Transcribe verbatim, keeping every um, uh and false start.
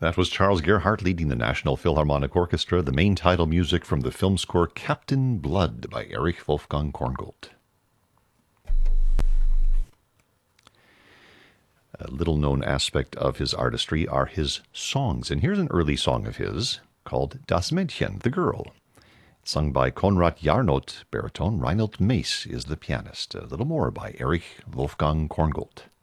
That was Charles Gerhardt leading the National Philharmonic Orchestra, the main title music from the film score Captain Blood by Erich Wolfgang Korngold. A little-known aspect of his artistry are his songs, and here's an early song of his called Das Mädchen, the Girl, sung by Konrad Jarnot, baritone. Reinhold Mase is the pianist. A little more by Erich Wolfgang Korngold.